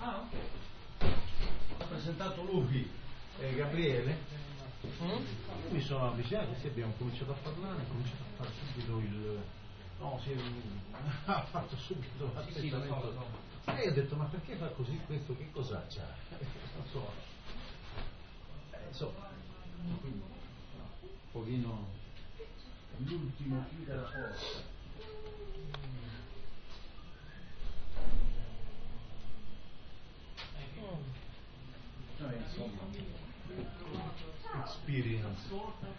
Ah, ok. Ha presentato lui, Gabriele. Mi sono avvicinato, sì, abbiamo cominciato a parlare, ha cominciato a fare subito il... No, sì, ha fatto subito l'atteggiamento. E io ho detto, ma perché fa così questo? Che cosa c'ha? Non so. Insomma, quindi, un pochino l'ultimo chiude la porta. Insomma, experience.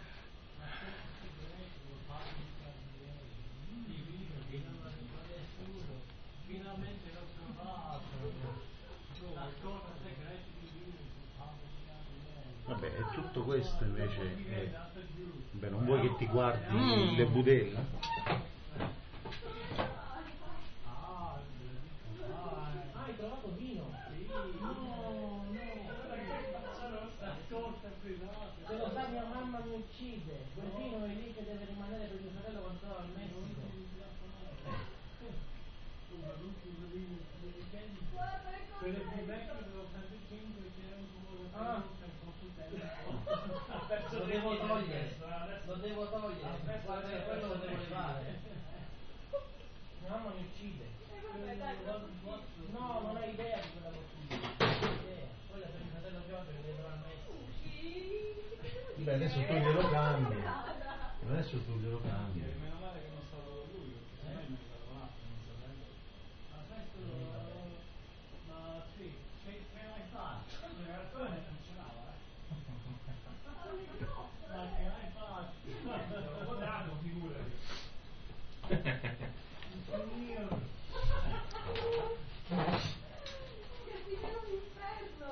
Vabbè, e tutto questo invece è... Beh, non vuoi che ti guardi le budella? Hai trovato vino? Sì. No, se lo sa mia mamma mi uccide. Quel vino è lì che deve rimanere per mio fratello quando torna al Messico. Quelle più vecchie dello 85 c'erano come lo devo togliere, guarda che quello lo devo levare. Mia mamma mi uccide. No, non hai idea di quella bottiglia. Non hai idea. Quella per mio fratello Giorgio che deve tornare al Messico. Beh, adesso tu glielo cambi. Adesso tu glielo cambi. Meno male che non è stato lui, perché se no mi arrivava un attimo, non sapevo. Ma questo... Ma sì, che l'hai fatto? Non funzionava, Ma che l'hai fatto? L'ho votato, figurati. Signor. Che figlio d'inferno.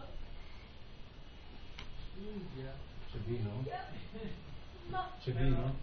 C'è vino? No. C'è vino?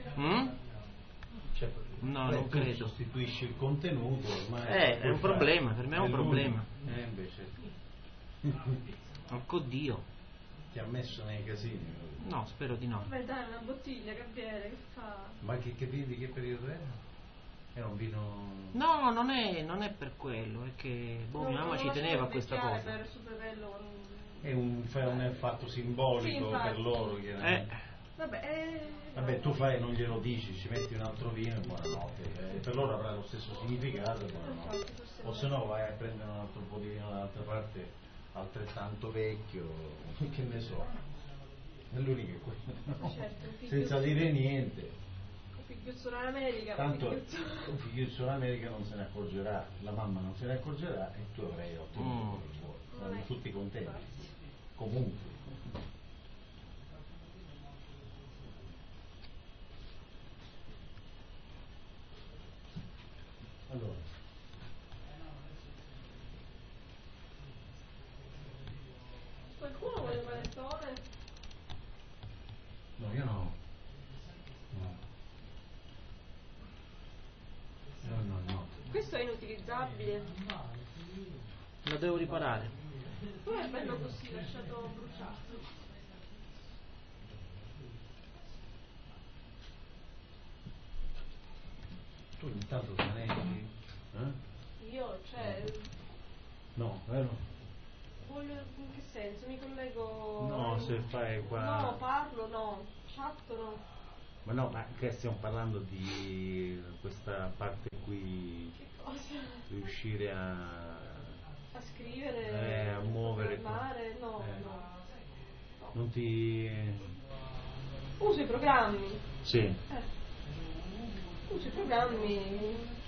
Cioè, No, beh, non tu credo. sostituisci il contenuto ormai. È un problema, per me è un problema. Invece Porco Dio. ti ha messo nei casini. No, spero di no. Vabbè dai, una bottiglia, Gabriele, che fa? Ma che di che periodo era? Era un vino... No, non è per quello, è che mia mamma ci teneva a questa cosa. Per suo fratello. È un fatto simbolico Sì, per loro. Chiaramente. Vabbè, tu fai, non glielo dici, ci metti un altro vino e buonanotte. Per loro avrà lo stesso significato, buonanotte. O se no vai a prendere un altro po' di vino dall'altra parte, altrettanto vecchio, che ne so. È l'unica cosa, no? Certo, Senza dire niente. Figliuzzo dall'America. Tanto un figliuzzo dall'America non se ne accorgerà, la mamma non se ne accorgerà e tu avrai ottenuto quello che vuoi. Saranno tutti contenti. Comunque. Allora, Qualcuno vuole il panettone? no, io no. No. Questo è inutilizzabile. Lo devo riparare. Poi è bello così, lasciato bruciato. Tu intanto smanetti? Io, cioè... No, vero? Voglio... in che senso? Mi collego... No, se fai qua... No, parlo, no. Chat, no. Ma no, ma che stiamo parlando di questa parte qui... Che cosa? Riuscire a scrivere... a muovere... Parlare, no. Non ti... Uso i programmi. Sì. Uso i programmi...